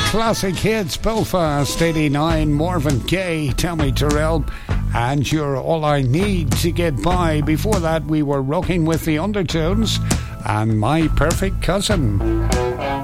classic hits, Belfast 89, Marvin Gaye, Tammy Terrell, and You're All I Need to Get By. Before that, we were rocking with the Undertones and My Perfect Cousin.